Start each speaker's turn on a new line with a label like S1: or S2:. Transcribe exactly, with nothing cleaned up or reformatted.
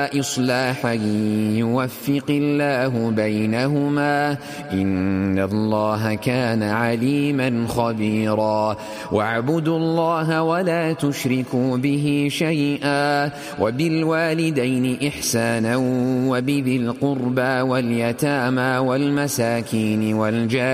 S1: إصلاحا يوفق الله بينهما إن الله كان عليما خبيرا واعبدوا الله ولا تشركوا به شيئا وبالوالدين إحسانا وبذي القربى واليتامى والمساكين والجار